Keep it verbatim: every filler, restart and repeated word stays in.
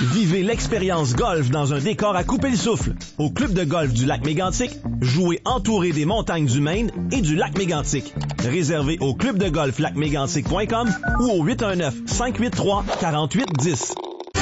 Vivez l'expérience golf dans un décor à couper le souffle. Au Club de golf du lac Mégantic, jouez entouré des montagnes du Maine et du lac Mégantic. Réservé au club de golf lac mégantic point com ou au huit un neuf, cinq huit trois, quatre huit un zéro.